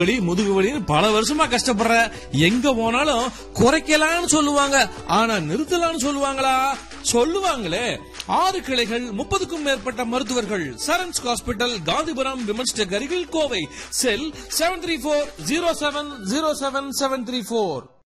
வலி முதுகு வலின்னு பல வருஷமா கஷ்டப்படுற, எங்க போனாலும் குறைக்கலாம்னு சொல்லுவாங்க, ஆனா நிறுத்தலாம்னு சொல்லுவாங்களா? சொல்லுவாங்களே. 6 கிளைகள், 30க்கும் மேற்பட்ட மருத்துவர்கள். Sarans hospital, Gandhipuram, women's tech அருகில், கோவை. செல் 7340707734.